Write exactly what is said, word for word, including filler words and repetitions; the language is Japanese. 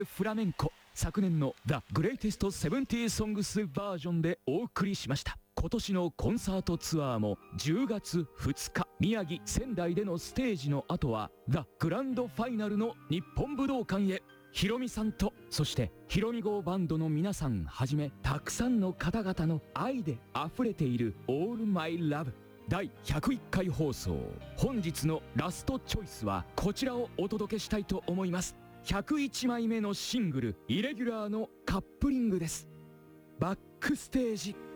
フラメンコ、昨年の The Greatest セブンティー Songs バージョンでお送りしました。今年のコンサートツアーもじゅうがつふつか、宮城仙台でのステージの後は The グランドファイナルの日本武道館へ。ヒロミさんと、そしてヒロミ号バンドの皆さんはじめ、たくさんの方々の愛で溢れている All My Love だいひゃくいっかい放送。本日のラストチョイスはこちらをお届けしたいと思います。ひゃくいちまいめのシングル「イレギュラー」のカップリングです。バックステージ。